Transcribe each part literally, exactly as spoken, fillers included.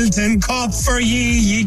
Hilton Cup for ye, ye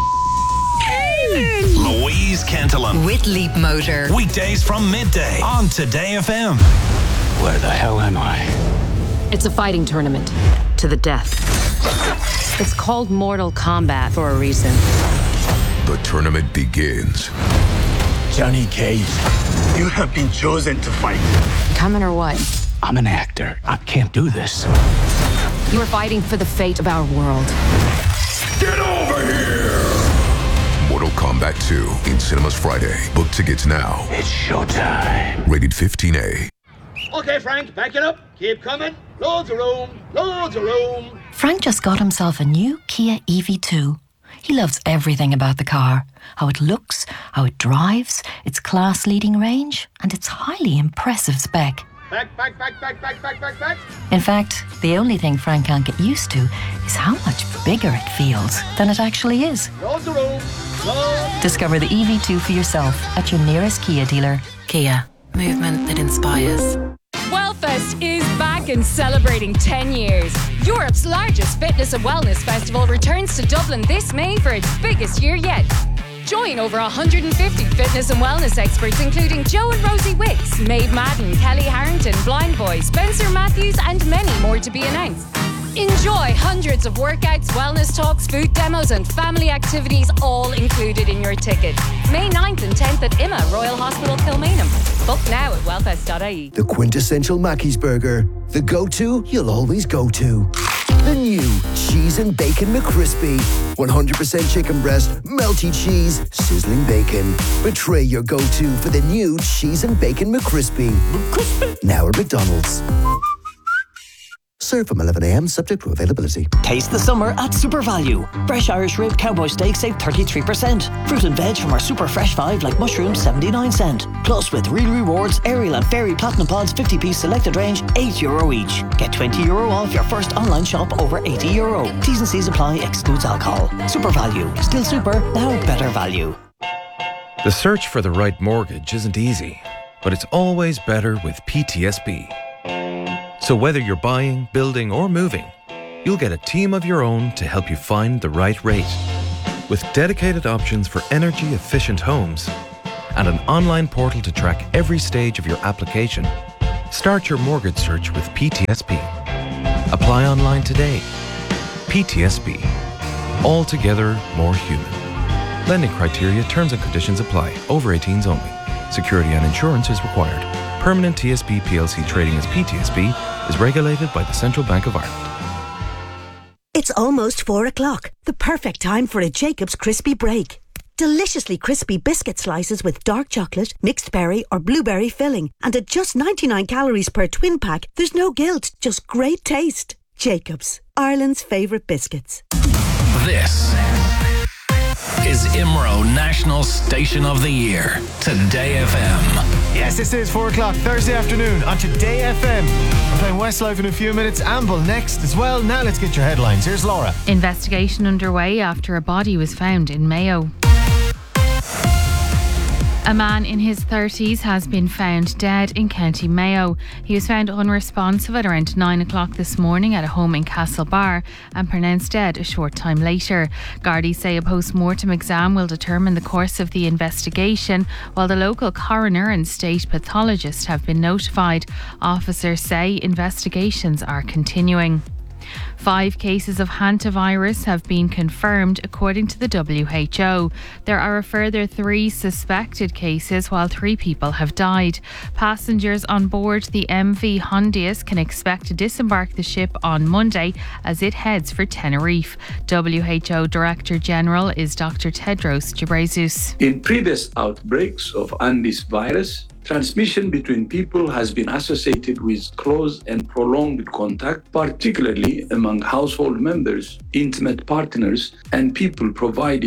Louise Kentelon with Leap Motor. Weekdays from midday on Today F M. Where the hell am I? It's a fighting tournament to the death. It's called Mortal Kombat for a reason. The tournament begins. Johnny Cage. You have been chosen to fight. Coming or what? I'm an actor. I can't do this. You're fighting for the fate of our world. Get over here! Mortal Kombat two in cinemas Friday. Book tickets now. It's showtime. Rated fifteen A. Okay, Frank, back it up. Keep coming. Loads of room. Loads of room. Frank just got himself a new Kia E V two. He loves everything about the car. How it looks, how it drives, its class-leading range, and its highly impressive spec. Back, back, back, back, back, back, back, back. In fact, the only thing Frank can't get used to is how much bigger it feels than it actually is. Loads of room. Loads. Discover the E V two for yourself at your nearest Kia dealer. Kia, movement that inspires. Wellfest is back and celebrating ten years. Europe's largest fitness and wellness festival returns to Dublin this May for its biggest year yet. Join over one hundred fifty fitness and wellness experts, including Joe and Rosie Wicks, Maeve Madden, Kelly Harrington, Blind Boy, Spencer Matthews, and many more to be announced. Enjoy hundreds of workouts, wellness talks, food demos, and family activities, all included in your ticket. May ninth and tenth at I M A Royal Hospital, Kilmainham. Book now at wellfest dot I E. The quintessential Mackey's burger. The go-to you'll always go to. The new Cheese and Bacon McCrispy. one hundred percent chicken breast, melty cheese, sizzling bacon. Betray your go-to for the new Cheese and Bacon McCrispy. McCrispy. Now at McDonald's. Serve from eleven a.m. subject to availability. Taste the summer at Super Value. Fresh Irish rib cowboy steak save thirty-three percent. Fruit and veg from our Super Fresh five like mushrooms seventy-nine cent. Plus with Real Rewards, Ariel and Fairy Platinum Pods fifty piece selected range, eight euro each. Get twenty euro off your first online shop over eighty euro. T's and C's apply, excludes alcohol. Super Value. Still super, now better value. The search for the right mortgage isn't easy, but it's always better with P T S B. So whether you're buying, building or moving, you'll get a team of your own to help you find the right rate. With dedicated options for energy-efficient homes and an online portal to track every stage of your application, start your mortgage search with P T S B. Apply online today. P T S B. Altogether more human. Lending criteria, terms and conditions apply. Over eighteens only. Security and insurance is required. Permanent T S B P L C trading as P T S B is regulated by the Central Bank of Ireland. It's almost four o'clock. The perfect time for a Jacob's Crispy Break. Deliciously crispy biscuit slices with dark chocolate, mixed berry or blueberry filling. And at just ninety-nine calories per twin pack, there's no guilt, just great taste. Jacob's, Ireland's favourite biscuits. This is I M R O National Station of the Year. Today F M. Yes, this is four o'clock Thursday afternoon on Today F M. We're playing Westlife in a few minutes. Amble next as well. Now let's get your headlines. Here's Laura. Investigation underway after a body was found in Mayo. A man in his thirties has been found dead in County Mayo. He was found unresponsive at around nine o'clock this morning at a home in Castlebar and pronounced dead a short time later. Gardaí say a post-mortem exam will determine the course of the investigation, while the local coroner and state pathologist have been notified. Officers say investigations are continuing. Five cases of hantavirus have been confirmed according to the W H O. There are a further three suspected cases while three people have died. Passengers on board the M V Hondius can expect to disembark the ship on Monday as it heads for Tenerife. W H O Director General is Doctor Tedros Ghebreyesus. In previous outbreaks of Andes virus, transmission between people has been associated with close and prolonged contact, particularly among household members, intimate partners, and people providing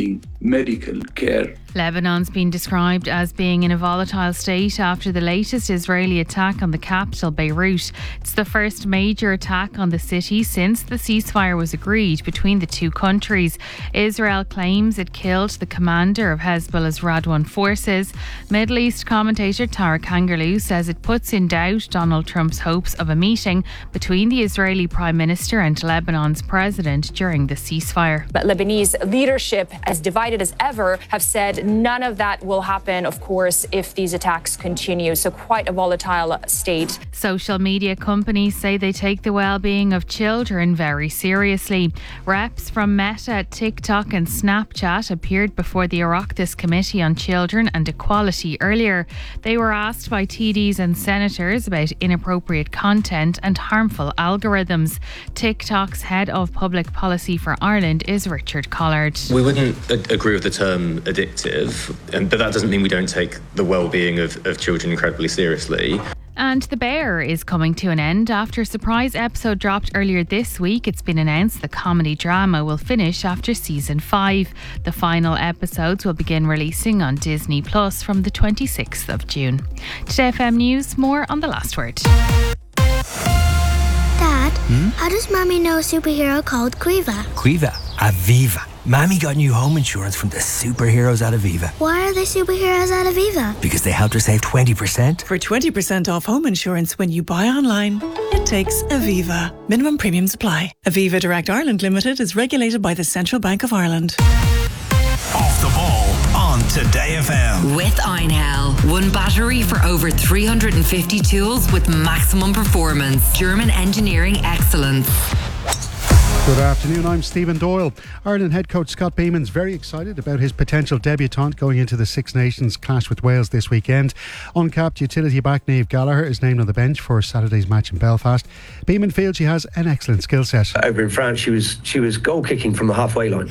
medical care. Lebanon's been described as being in a volatile state after the latest Israeli attack on the capital, Beirut. It's the first major attack on the city since the ceasefire was agreed between the two countries. Israel claims it killed the commander of Hezbollah's Radwan forces. Middle East commentator Tara Kangarloo says it puts in doubt Donald Trump's hopes of a meeting between the Israeli Prime Minister and Lebanon's president during the ceasefire. But Lebanese leadership, as divided as ever, have said none of that will happen, of course, if these attacks continue. So quite a volatile state. Social media companies say they take the well-being of children very seriously. Reps from Meta, TikTok and Snapchat appeared before the Oireachtas Committee on Children and Equality earlier. They were asked by T Ds and senators about inappropriate content and harmful algorithms. TikTok's head of public policy for Ireland is Richard Collard. We wouldn't a- agree with the term addictive, and, but that doesn't mean we don't take the well-being of, of children incredibly seriously. And The Bear is coming to an end after a surprise episode dropped earlier this week. It's been announced the comedy drama will finish after season five. The final episodes will begin releasing on Disney Plus from the twenty-sixth of June. Today F M News, more on The Last Word. Dad, hmm? How does Mommy know a superhero called Quiva? Quiva? Aviva. Mommy got new home insurance from the superheroes at Aviva. Why are they superheroes at Aviva? Because they helped her save twenty percent. For twenty percent off home insurance when you buy online, it takes Aviva. Minimum premiums apply. Aviva Direct Ireland Limited is regulated by the Central Bank of Ireland. Off the ball on Today F M. With Einhell. One battery for over three hundred fifty tools with maximum performance. German engineering excellence. Good afternoon, I'm Stephen Doyle. Ireland head coach Scott Beamon's very excited about his potential debutant going into the Six Nations clash with Wales this weekend. Uncapped utility back Niamh Gallagher is named on the bench for Saturday's match in Belfast. Beamon feels she has an excellent skill set. Over in France, she was she was goal kicking from the halfway line.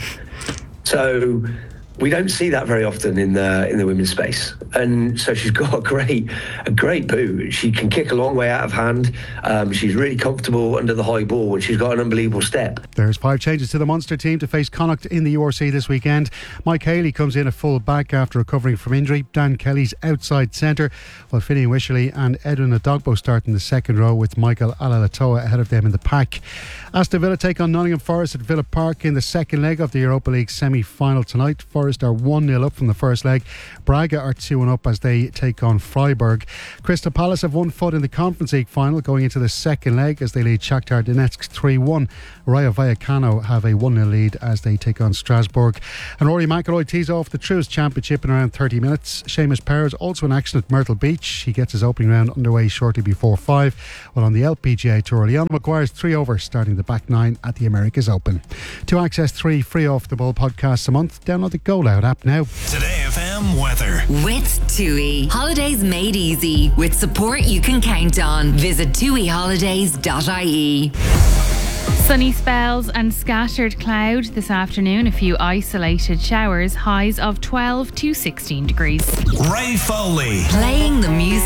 So we don't see that very often in the in the women's space, and so she's got a great a great boot. She can kick a long way out of hand. Um, she's really comfortable under the high ball, and she's got an unbelievable step. There's five changes to the Munster team to face Connacht in the U R C this weekend. Mike Haley comes in at full back after recovering from injury. Dan Kelly's outside centre, while Finian Wycherley and Edwin Adogbo start in the second row with Michael Alalatoa ahead of them in the pack. Aston Villa take on Nottingham Forest at Villa Park in the second leg of the Europa League semi-final tonight. Forest are one nil up from the first leg. Braga are two one up as they take on Freiburg. Crystal Palace have one foot in the Conference League final going into the second leg as they lead Shakhtar Donetsk three one. Rayo Vallecano have a one nil lead as they take on Strasbourg. And Rory McIlroy tees off the Truist Championship in around thirty minutes. Seamus Perez also in action at Myrtle Beach. He gets his opening round underway shortly before five. While on the L P G A Tour, Leon Maguire's three over starting the back nine at the Americas Open. To access three free Off the Ball podcasts a month, download the Go Loud app now. Today F M weather. With TUI. Holidays made easy. With support you can count on. Visit tui holidays dot I E. Sunny spells and scattered cloud this afternoon. A few isolated showers. Highs of twelve to sixteen degrees. Ray Foley. Playing the music.